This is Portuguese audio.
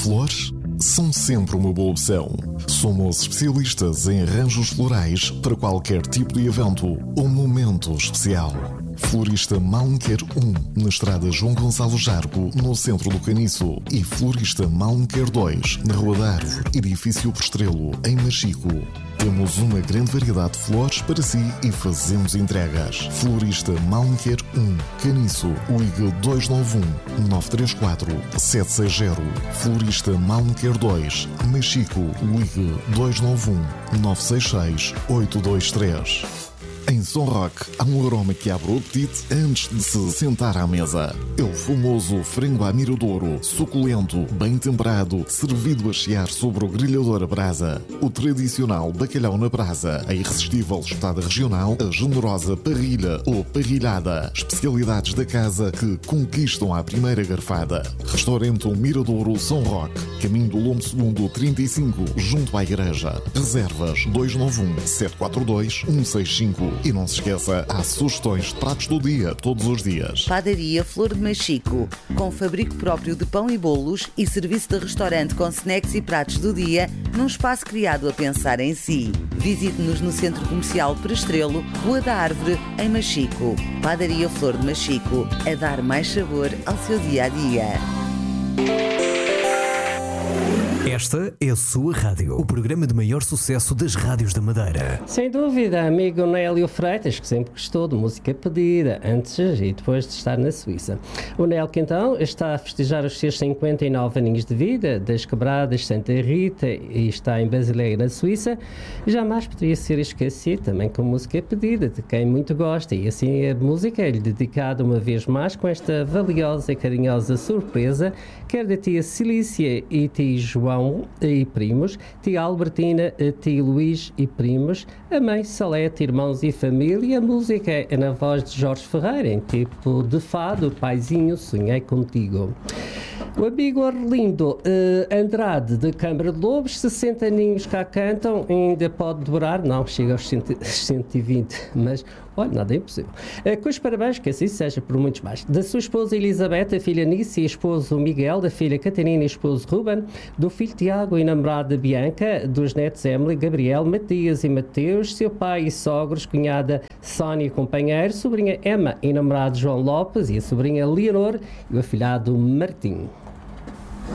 Flores são sempre uma boa opção. Somos especialistas em arranjos florais para qualquer tipo de evento ou momento especial. Florista Malmequer 1, na estrada João Gonçalo Jargo, no centro do Caniço. E Florista Malmequer 2, na Rua da Árvore, edifício Prestrelo, em Machico. Temos uma grande variedade de flores para si e fazemos entregas. Florista Malmequer 1, Caniço, ligue 291-934-760. Florista Malmequer 2, Machico, ligue 291-966-823. Em São Roque, há um aroma que abre o apetite antes de se sentar à mesa. É o famoso frango à miradouro, suculento, bem temperado, servido a chiar sobre o grelhador à brasa. O tradicional bacalhau na brasa, a irresistível espetada regional, a generosa parrilha ou parrilhada. Especialidades da casa que conquistam à primeira garfada. Restaurante Miradouro São Roque, caminho do Lombo Segundo 35, junto à igreja. Reservas 291-742-165. E não se esqueça, há sugestões de pratos do dia, todos os dias. Padaria Flor de Machico, com fabrico próprio de pão e bolos e serviço de restaurante com snacks e pratos do dia, num espaço criado a pensar em si. Visite-nos no Centro Comercial Prestrelo, Rua da Árvore, em Machico. Padaria Flor de Machico, a dar mais sabor ao seu dia-a-dia. Esta é a sua rádio, o programa de maior sucesso das rádios da Madeira. Sem dúvida, amigo Nélio Freitas, que sempre gostou de música pedida, antes e depois de estar na Suíça. O Nélio, que então está a festejar os seus 59 aninhos de vida, das Quebradas Santa Rita, e está em Basileia, na Suíça, jamais poderia ser esquecido também com música pedida, de quem muito gosta, e assim a música é-lhe dedicada uma vez mais com esta valiosa e carinhosa surpresa, quer da tia Cilícia e tio João e primos, tia Albertina, tio Luís e primos, a mãe Salete, irmãos e família. A música é na voz de Jorge Ferreira, em tipo de fado, paizinho, sonhei contigo. O amigo Arlindo Andrade, de Câmara de Lobos, 60 aninhos cá cantam, ainda pode durar, não, chega aos 120, mas olha, nada é impossível. Com os parabéns, que assim seja, por muitos mais. Da sua esposa Elizabeth, a filha Nice e esposo Miguel, da filha Catarina e esposo Ruben, do filho Tiago e namorada Bianca, dos netos Emily, Gabriel, Matias e Mateus, seu pai e sogros, cunhada Sónia e companheiro, sobrinha Emma e namorado João Lopes e a sobrinha Leonor e o afilhado Martim.